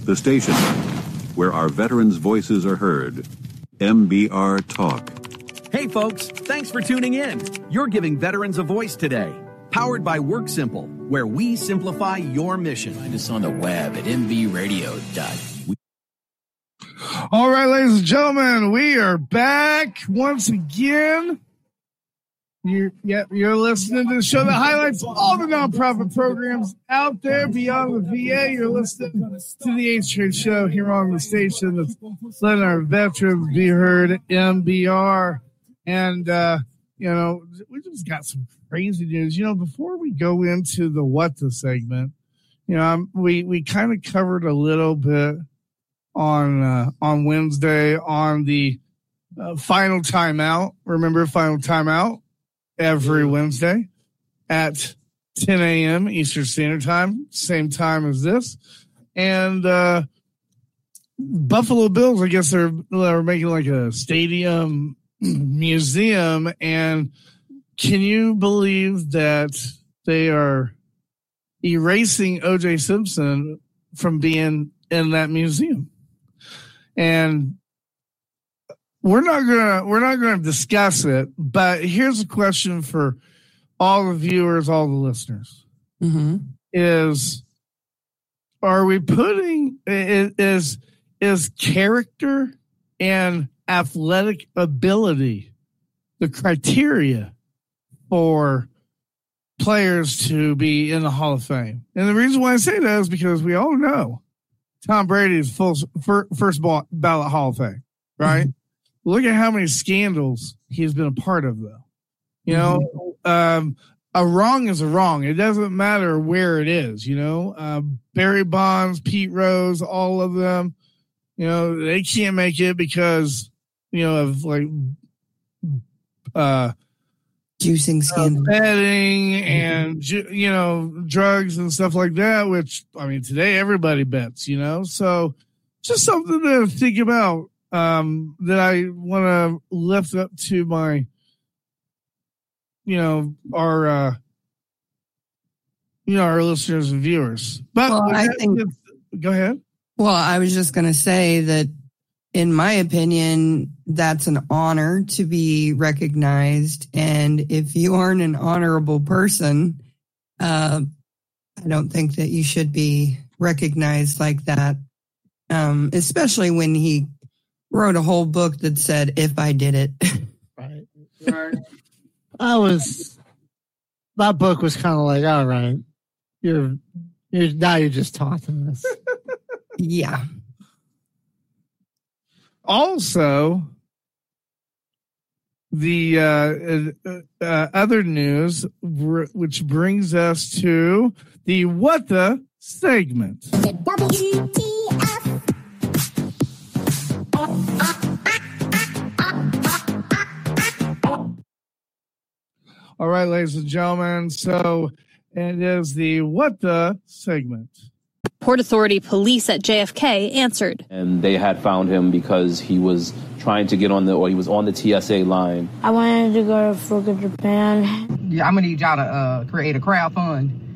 The station where our veterans' voices are heard. MBR Talk. Hey folks, thanks for tuning in. You're giving veterans a voice today. Powered by WorkSimple, where we simplify your mission. Find us on the web at mbradio.we. All right, ladies and gentlemen, we are back once again. You're listening to the show that highlights all the nonprofit programs out there beyond the VA. You're listening to the H-Trade Show here on the station that's letting our veterans be heard at MBR. And, we just got some crazy news. Before we go into the What the segment, we kind of covered a little bit on Wednesday on the final timeout. Remember final timeout? Every Wednesday at 10 a.m. Eastern Standard Time, same time as this. And Buffalo Bills, I guess they're making like a stadium museum. And can you believe that they are erasing O.J. Simpson from being in that museum? And we're not gonna discuss it, but here's a question for all the viewers, all the listeners: are we putting is character and athletic ability the criteria for players to be in the Hall of Fame? And the reason why I say that is because we all know Tom Brady is first ballot Hall of Fame, right? Look at how many scandals he's been a part of, though. A wrong is a wrong. It doesn't matter where it is, Barry Bonds, Pete Rose, all of them, they can't make it because, of like juicing scandal, betting and, drugs and stuff like that, which, today everybody bets, So just something to think about. That I want to lift up to my, our listeners and viewers. But go ahead. Well, I was just going to say that, in my opinion, that's an honor to be recognized. And if you aren't an honorable person, I don't think that you should be recognized like that. Especially when he wrote a whole book that said, "If I did it." Right. That book was kind of like, all right, you're just taunting us. Yeah. Also, the other news, which brings us to the What the segment. All right, ladies and gentlemen, so it is the What the segment. Port Authority police at JFK answered. And they had found him because he was trying to get on he was on the TSA line. I wanted to go to Fukuoka, Japan. Yeah, I'm going to need y'all to create a crowd fund